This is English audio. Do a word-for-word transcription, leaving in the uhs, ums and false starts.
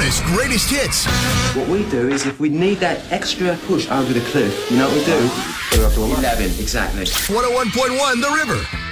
Arizona's greatest hits. What we do is if we need that extra push over the cliff, you know what we do? Put it up to eleven. eleven, exactly. one oh one point one The River.